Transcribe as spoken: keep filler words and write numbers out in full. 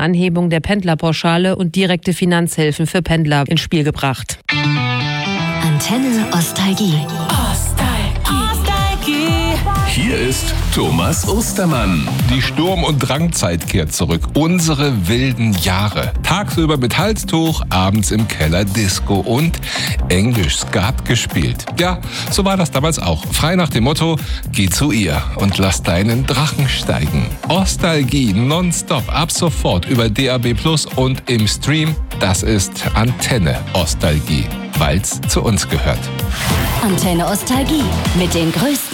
Anhebung der Pendlerpauschale und direkte Finanzhilfen für Pendler ins Spiel gebracht. Antenne Ostalgie. Hier ist Thomas Ostermann. Die Sturm- und Drangzeit kehrt zurück. Unsere wilden Jahre. Tagsüber mit Halstuch, abends im Keller Disco und Englisch Skat gespielt. Ja, so war das damals auch. Frei nach dem Motto, geh zu ihr und lass deinen Drachen steigen. Ostalgie nonstop ab sofort über D A B Plus und im Stream. Das ist Antenne Ostalgie, weil's zu uns gehört. Antenne Ostalgie mit den größten